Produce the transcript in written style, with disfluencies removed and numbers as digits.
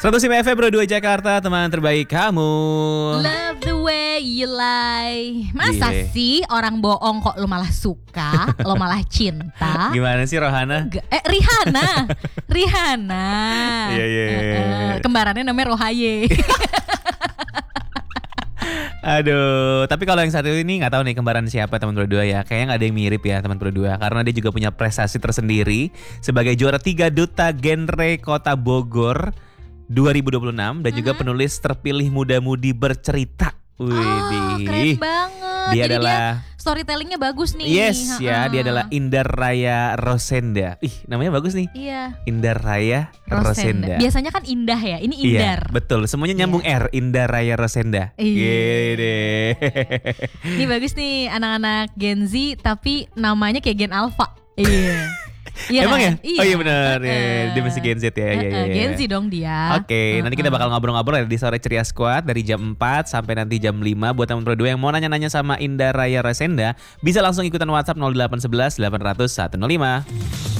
105 FM Pro 2 Jakarta, teman terbaik kamu. Love the way you lie. Masa Gile. sih orang bohong kok lo malah suka, lo malah cinta? Gimana sih Rohana? Rihanna. Rihanna. Iya. Kembarannya namanya Rohaye. Aduh, tapi kalau yang satu ini nggak tahu nih kembaran siapa teman Pro 2 ya. Kayaknya nggak ada yang mirip ya teman Pro 2 karena dia juga punya prestasi tersendiri sebagai juara 3 duta genre Kota Bogor 2026 dan juga penulis terpilih muda-mudi bercerita. Widih. Keren banget. Dia Jadi adalah storytellingnya bagus nih. Yes ya, dia adalah Indar Raya Rosenda. Ih, namanya bagus nih. Iya. Indar Raya Rosenda. Biasanya kan Indah ya, ini Indar. Iya, betul. Semuanya nyambung R. Indar Raya Rosenda. Iya. Gede. Ini bagus nih anak-anak Gen Z tapi namanya kayak Gen Alpha. Iya. Iya Emang kan? ya? Oh iya benar. Dia masih Gen Z ya. Iya. Gen Z dong dia. Oke, nanti kita bakal ngobrol-ngobrol ya di Sore Ceria Squad dari jam 4 sampai nanti jam 5. Buat teman Pro 2 yang mau nanya-nanya sama Indar Raya Rosenda, bisa langsung ikutan WhatsApp 0811 800 105.